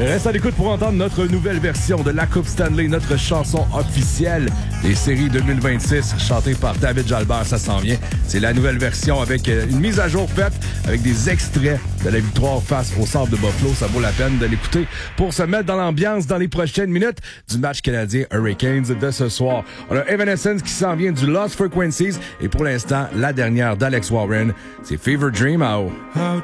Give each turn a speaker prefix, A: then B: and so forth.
A: Reste à l'écoute pour entendre notre nouvelle version de la Coupe Stanley, notre chanson officielle des séries 2026, chantée par David Jalbert, ça s'en vient. C'est la nouvelle version avec une mise à jour faite, avec des extraits de la victoire face au Centre de Buffalo. Ça vaut la peine de l'écouter pour se mettre dans l'ambiance dans les prochaines minutes du match canadien Hurricanes de ce soir. On a Evanescence qui s'en vient du Lost Frequencies et pour l'instant, la dernière d'Alex Warren, c'est Fever Dream à haut.